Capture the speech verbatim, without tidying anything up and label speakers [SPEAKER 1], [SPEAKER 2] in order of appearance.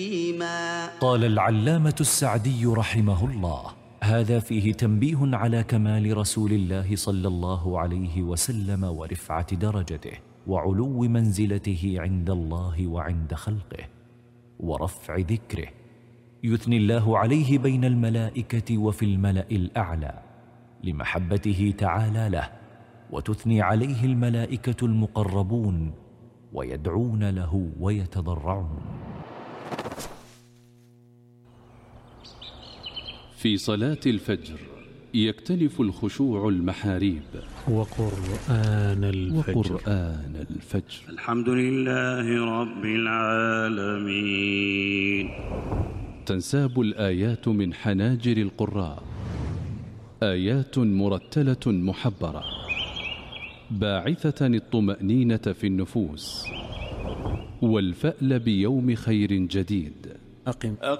[SPEAKER 1] قال العلامة السعدي رحمه الله: هذا فيه تنبيه على كمال رسول الله صلى الله عليه وسلم ورفعة درجته وعلو منزلته عند الله وعند خلقه ورفع ذكره، يثني الله عليه بين الملائكة وفي الملأ الأعلى لمحبته تعالى له، وتثني عليه الملائكة المقربون ويدعون له ويتضرعون.
[SPEAKER 2] في صلاة الفجر يكتنف الخشوع المحاريب
[SPEAKER 3] وقرآن الفجر,
[SPEAKER 2] وقرآن الفجر.
[SPEAKER 4] الحمد لله رب العالمين.
[SPEAKER 2] تنساب الآيات من حناجر القراء، آيات مرتلة محبرة باعثة الطمأنينة في النفوس والفأل بيوم خير جديد.
[SPEAKER 3] أقم,
[SPEAKER 4] أقم